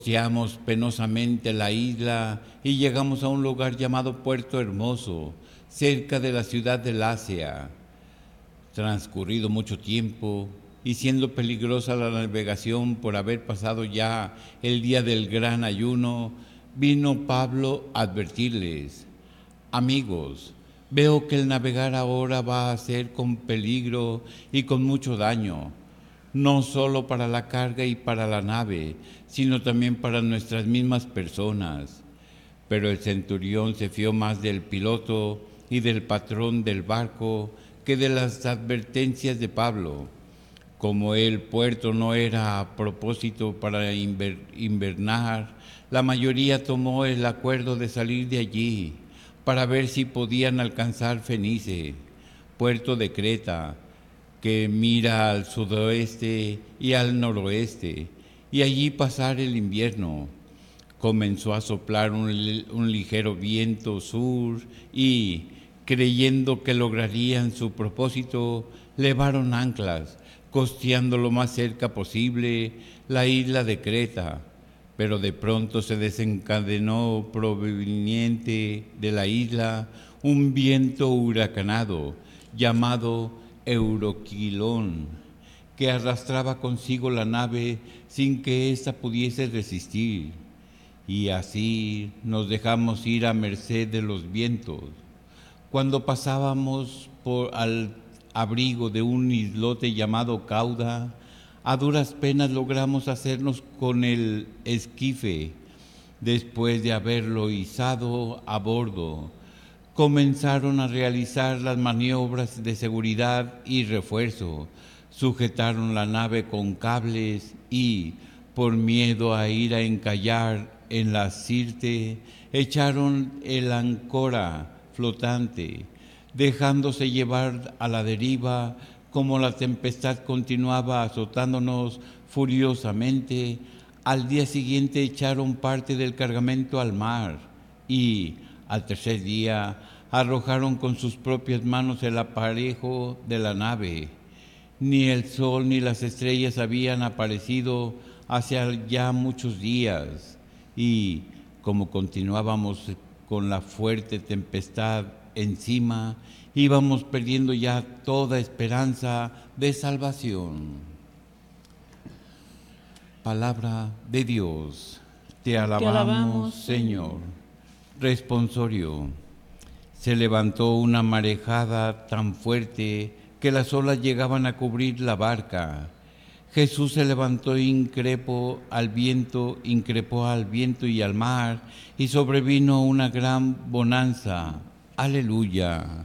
Paseamos penosamente la isla y llegamos a un lugar llamado Puerto Hermoso, cerca de la ciudad de Lacia. Transcurrido mucho tiempo y siendo peligrosa la navegación por haber pasado ya el día del gran ayuno, vino Pablo a advertirles: amigos, veo que el navegar ahora va a ser con peligro y con mucho daño, no solo para la carga y para la nave, sino también para nuestras mismas personas. Pero el centurión se fió más del piloto y del patrón del barco que de las advertencias de Pablo. Como el puerto no era a propósito para invernar, la mayoría tomó el acuerdo de salir de allí para ver si podían alcanzar Fenice, puerto de Creta, que mira al sudoeste y al noroeste, y allí pasar el invierno. Comenzó a soplar un ligero viento sur y, creyendo que lograrían su propósito, levaron anclas, costeando lo más cerca posible la isla de Creta. Pero de pronto se desencadenó proveniente de la isla un viento huracanado llamado Euroquilón, que arrastraba consigo la nave sin que ésta pudiese resistir. Y así nos dejamos ir a merced de los vientos. Cuando pasábamos al abrigo de un islote llamado Cauda, a duras penas logramos hacernos con el esquife. Después de haberlo izado a bordo, comenzaron a realizar las maniobras de seguridad y refuerzo. Sujetaron la nave con cables y, por miedo a ir a encallar en la Sirte, echaron el áncora flotante, dejándose llevar a la deriva. Como la tempestad continuaba azotándonos furiosamente, al día siguiente echaron parte del cargamento al mar y, al tercer día, arrojaron con sus propias manos el aparejo de la nave. Ni el sol ni las estrellas habían aparecido hace ya muchos días, y como continuábamos con la fuerte tempestad encima, íbamos perdiendo ya toda esperanza de salvación. Palabra de Dios. Te alabamos, Señor. Responsorio. Se levantó una marejada tan fuerte que las olas llegaban a cubrir la barca. Jesús se levantó increpó al viento y al mar, y sobrevino una gran bonanza. Aleluya.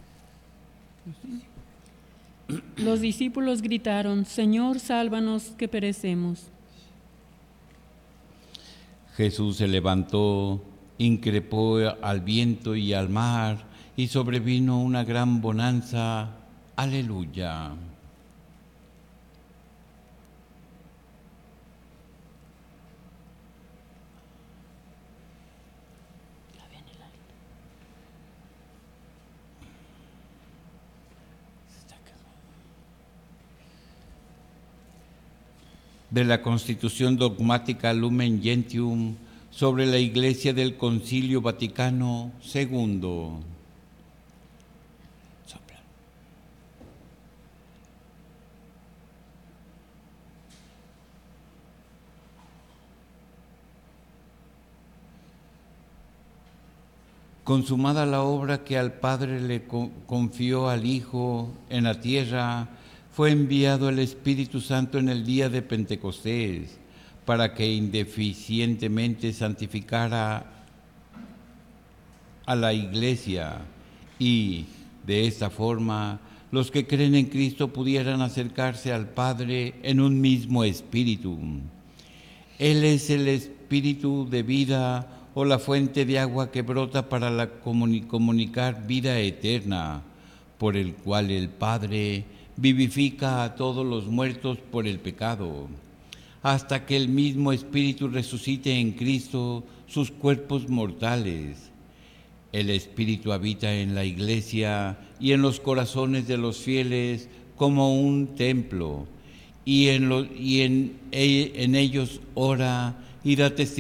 Los discípulos gritaron: Señor, sálvanos, que perecemos. Jesús se levantó, increpó al viento y al mar, y sobrevino una gran bonanza. Aleluya. De la Constitución Dogmática Lumen Gentium sobre la Iglesia del Concilio Vaticano II. Consumada la obra que al Padre le confió al Hijo en la tierra, fue enviado el Espíritu Santo en el día de Pentecostés para que indeficientemente santificara a la Iglesia y, de esta forma, los que creen en Cristo pudieran acercarse al Padre en un mismo espíritu. Él es el espíritu de vida o la fuente de agua que brota para comunicar vida eterna, por el cual el Padre vivifica a todos los muertos por el pecado, hasta que el mismo Espíritu resucite en Cristo sus cuerpos mortales. El Espíritu habita en la Iglesia y en los corazones de los fieles como un templo, y en ellos ora ir a